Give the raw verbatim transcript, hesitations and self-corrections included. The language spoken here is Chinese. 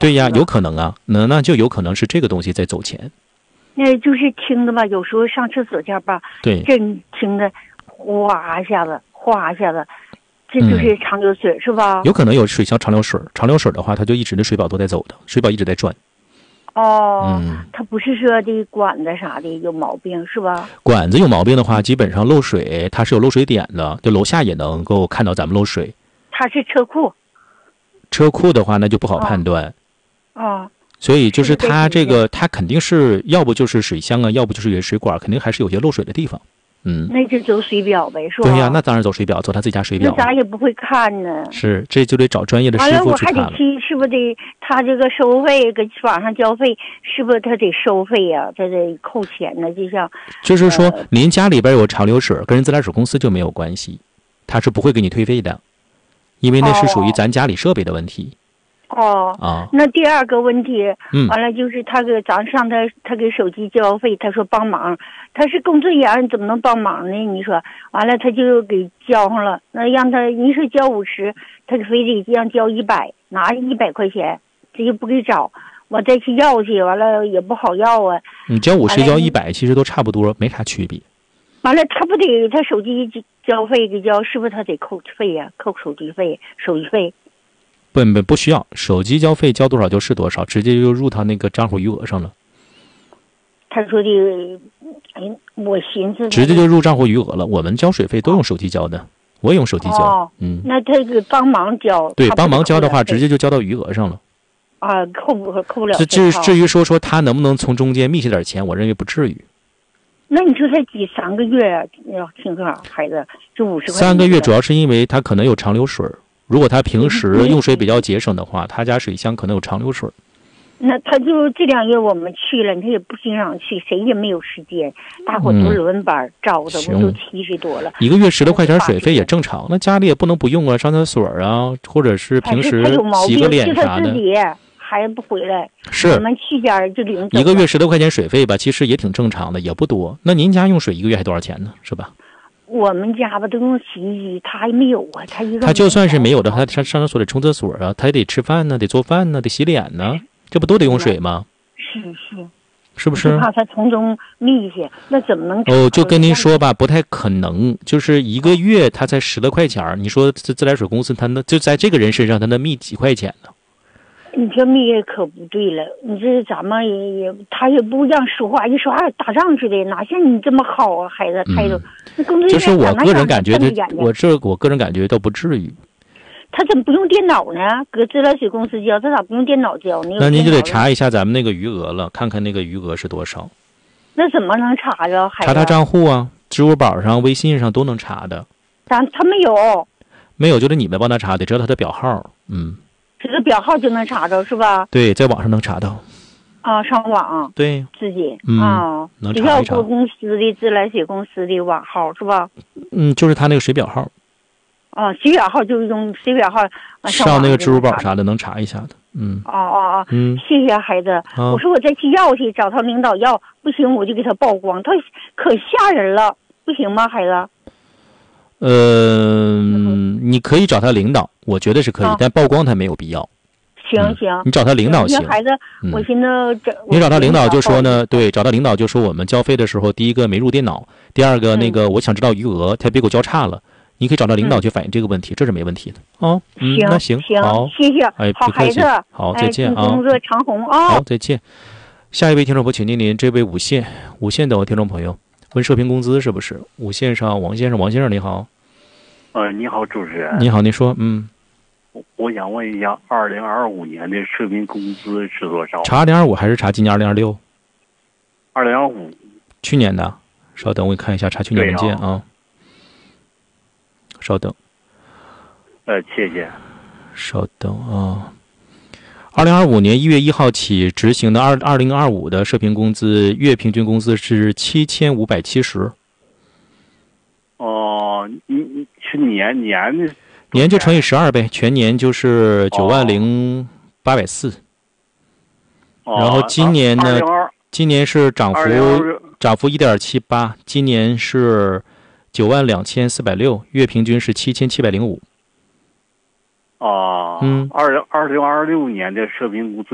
对呀，有可能啊，那那就有可能是这个东西在走钱。 那就是听的吧，有时候上厕所前吧， 对， 真听的哗一下子，哗一下子，这就是长流水、嗯、是吧？ 有可能有水箱长流水，长流水的话，它就一直的水表都在走的，水表一直在转。 哦， 嗯， 它不是说的管子啥的有毛病是吧？ 管子有毛病的话，基本上漏水，它是有漏水点的，就楼下也能够看到咱们漏水。 它是车库。 车库的话，那就不好判断。 哦。哦， 所以就是它这个，它肯定是要不就是水箱啊，要不就是水管，肯定还是有些漏水的地方。嗯， 那就走水表呗，是吧？ 对呀，那当然走水表，走他自己家水表。 那咱也不会看呢。 是，这就得找专业的师傅去看了。 完了，我还得去，是不是得他这个收费，搁网上交费，是不是他得收费呀、啊？他得扣钱呢？就像就是说，呃、您家里边有长流水，跟人自来水公司就没有关系，他是不会给你退费的，因为那是属于咱家里设备的问题。 哦， 啊， 那第二个问题， 嗯， 完了就是他给咱上他他给手机交费，他说帮忙，他是工作人员怎么能帮忙呢？你说，完了他就给交上了，那让他你说交五十，他非得让交一百，拿一百块钱，这就不给找，我再去要去，完了也不好要啊。 你交五十交一百，其实都差不多，没啥区别。 完了，他不得他手机交费给交，是不是他得扣费呀、啊？扣手机费、手机费。 不不不需要，手机交费交多少就是多少，直接就入他那个账户余额上了。 他说的，哎，我寻思直接就入账户余额了。我们交水费都用手机交的，我也用手机交。 哦、 嗯， 那他给帮忙交， 对，帮忙交的话，直接就交到余额上了。 啊，扣不扣不了。 至至于说说他能不能从中间密些点钱，我认为不至于。 那你说才几三个月啊？要听课孩子就五十块。 三个月主要是因为他可能有长流水。如果他平时用水比较节省的话，他家水箱可能有长流水。 那他就这两月我们去了，他也不经常去，谁也没有时间，大伙都轮班招的，我都七十多了。 一个月十多块钱水费也正常，那家里也不能不用啊，上厕所啊，或者是平时洗个脸啥的。 孩子不回来， 是我们去家就领走。 一个月十多块钱水费吧，其实也挺正常的，也不多。那您家用水一个月还多少钱呢？是吧？ 我们家吧都用洗衣机，他还没有啊，他一个。 他就算是没有的，他上上厕所得冲厕所啊，他也得吃饭呢，得做饭呢，得洗脸呢，这不都得用水吗？ 是是， 是不是？ 怕他从中密些，那怎么能？ 哦，就跟您说吧，不太可能，就是一个月他才十来块钱，你说这自来水公司他那就在这个人身上他能密几块钱呢？ 你这密也可不对了，你这咱们也也他也不让说话，一说话打仗似的，哪像你这么好啊，孩子态度。 嗯、就是我个人感觉，我这我个人感觉倒不至于。 他怎么不用电脑呢？搁自来水公司交，他咋不用电脑交呢？ 那您就得查一下咱们那个余额了，看看那个余额是多少。 那怎么能查着？ 查他账户啊，支付宝上、微信上都能查的。 咱他没有， 没有就得你们帮他查，得知道他的表号。嗯。 这个表号就能查着是吧？ 对，在网上能查到。 啊，上网。 对， 自己嗯、 啊， 能查一查。 公司的自来水公司的网号是吧？ 嗯，就是他那个水表号。 啊，水表号就是用水表号、啊、上, 上那个支付宝啥的能查一下的。嗯。 哦哦哦， 嗯， 谢谢孩子。 啊、 我说我再去要去找他领导要，不行我就给他曝光，他可吓人了，不行吗，孩子？ 呃，你可以找他领导，我觉得是可以， 啊、 但曝光他没有必要。 行行、 嗯，你找他领导行。 孩子， 嗯、 我寻思你找他领导就说呢，对，找他领导就说我们交费的时候，第一个没入电脑，第二个那个我想知道余额，他别给我交差了。你可以找到领导去反映这个问题，嗯、这是没问题的。哦，嗯， 行， 那行， 行， 好， 谢谢， 哎， 好孩子， 好，再见啊， 工作长虹啊， 好，再见。下一位听众朋友，请您您这位五线五线的听众朋友问社平工资是不是？五线上王先生，王先生你好。 呃，你好，主持人。 你好，您说，嗯。 我想问一下，二零二五年的社平工资是多少？ 查二零二五还是查今年二零二六？ 二零二五， 去年的。稍等，我给你看一下，查去年文件啊。啊稍等。 呃，谢谢。 稍等啊。二零二五年一月一号起执行的二二零二五的社平工资月平均工资是七千五百七十。 哦，你你去年年的。 年就乘以十二呗，全年就是九万零八百四。然后今年呢，今年是涨幅涨幅一点七八，今年是九万两千四百六，月平均是七千七百零五。 哦， 嗯， 二零二零二六年的社平工资